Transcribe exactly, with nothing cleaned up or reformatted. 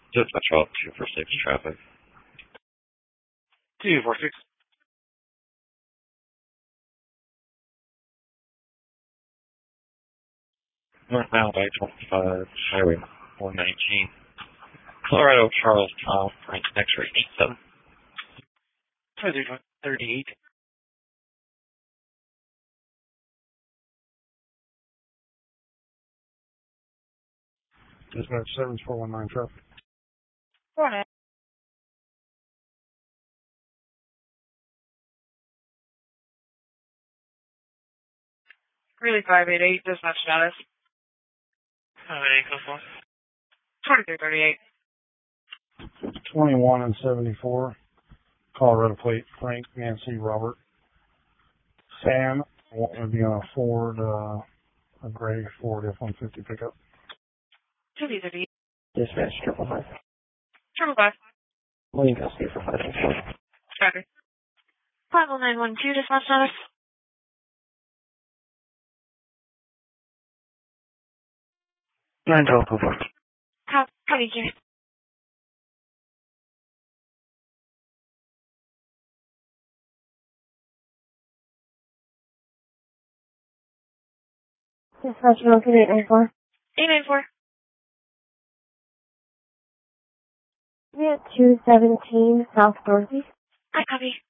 Dispatch out two four six traffic. two four six. Northbound I twenty-five, Highway one nineteen. Colorado Charles Tom, Frank X-ray eight seven. thirty-eight. Dispatch seven four one nine traffic. four nine. Really five eight eight, dispatch status. five eight eight, close one. twenty-three thirty-eight. twenty-one and seventy-four. Colorado plate, Frank, Nancy, Robert. Sam, would be on a Ford, uh, a gray Ford F one fifty pickup. two B thirty-eight. Dispatch triple five. Triple five. William Gusty for five nine four. Copy. five oh nine one two, dispatch status. nine twelve four. Copy, copy, here. Dispatch Mountain eight nine four. eight nine four. We at two seventeen South Dorothy. I copy.